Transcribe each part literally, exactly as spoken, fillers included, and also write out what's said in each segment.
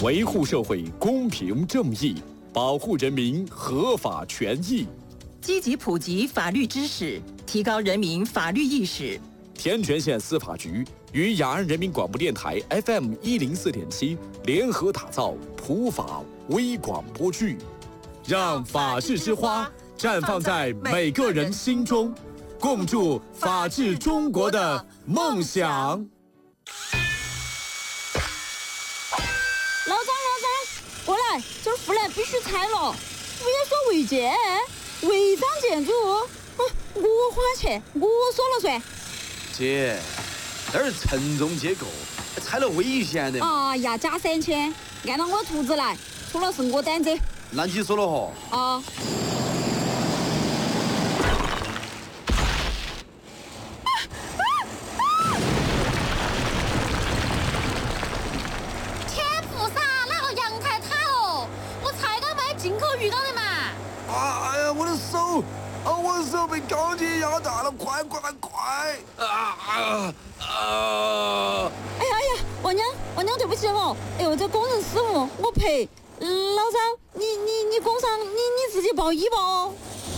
维护社会公平正义，保护人民合法权益， 积极普及法律知识，提高人民法律意识。 天全县司法局与雅安人民广播电台 F M 一零四点七联合打造普法微广播剧，让法治之花绽放在每个人心中，共筑法治中国的梦想。 老张，老张，过来，这儿护栏必须拆了。不要说违建，违章建筑，嗯，我花钱，我说了算。 姐，这儿承重结构，拆了危险的。 哎呀，加三千，按照我图纸来，出了是我担子。 那你说了哈？ 啊。 进口鱼缸的嘛！ 啊！哎呀，我的手！啊，我的手被钢筋压大了！快快快！啊啊啊！ 哎呀哎呀，王娘，王娘，对不起哦！哎呦，这工人失误，我赔。老张，你你你工伤，你你自己报医吧哦。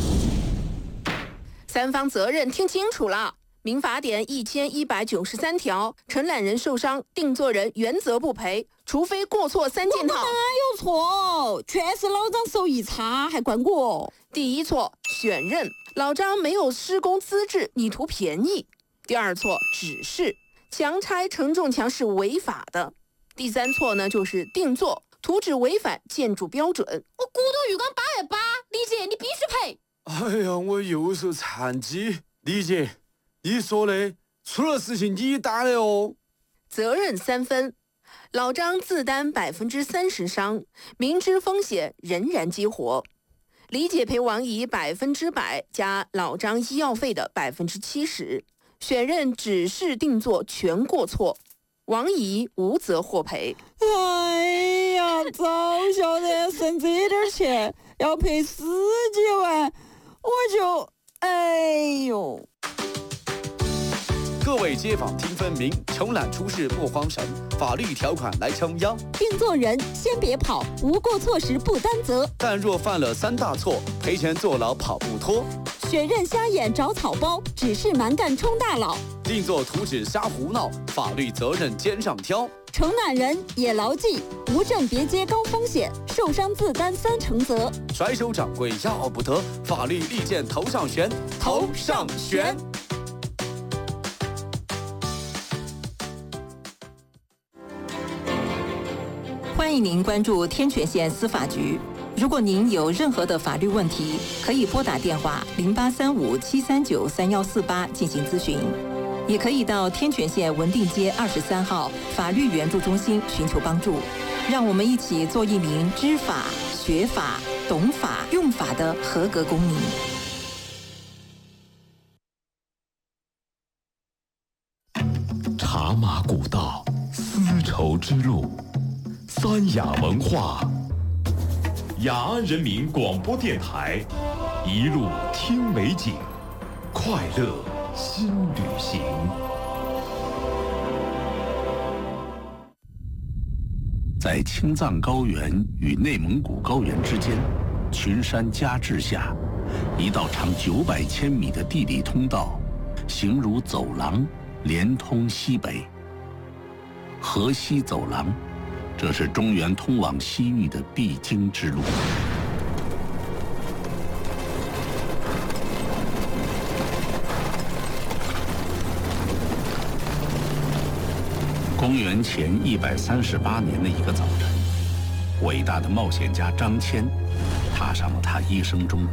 三方责任听清楚了。民法典一千一百九十三条，承揽人受伤，定作人原责不赔，除非过错三件套。 哪有错？全是老张手艺差，还怪我。 第一错，选任，老张没有施工资质，你图便宜。第二错，指示，强拆承重墙是违法的。第三错呢，就是定做，图纸违反建筑标准。 我骨头鱼缸八万八，李姐你必须赔。 哎呀，我右手残疾，李姐。你说的，出了事情你担的哦。 责任三分，老张自担百分之三十伤，明知风险仍然激活。李姐赔王姨百分之百加老张医药费的百分之七十。选任指示定做全过错，王姨无责获赔。 哎呀，早晓得省这点钱要赔十几万，我就哎呦。 各位街坊听分明，承揽出事莫慌神，法律条款来撑腰。 定做人先别跑，无过错时不担责。 但若犯了三大错，赔钱坐牢跑不脱。 选任瞎眼找草包，指示蛮干充大佬。 定做图纸瞎胡闹，法律责任肩上挑。 承揽人也牢记，无证别接高风险，受伤自担三成责。 甩手掌柜要不得，法律利剑头上悬，头上悬。 欢迎您关注天全县司法局。如果您有任何的法律问题，可以拨打电话零八三五七三九三幺四八进行咨询，也可以到天全县文定街二十三号法律援助中心寻求帮助。让我们一起做一名知法、学法、懂法、用法的合格公民。 茶马古道，丝绸之路。三雅文化，雅安人民广播电台，一路听美景，快乐新旅行。 在青藏高原与内蒙古高原之间，群山夹峙下，一道长九百千米的地理通道，形如走廊，连通西北。河西走廊。这是中原通往西域的必经之路。公元前一百三十八年的一个早晨，伟大的冒险家张骞踏上了他一生中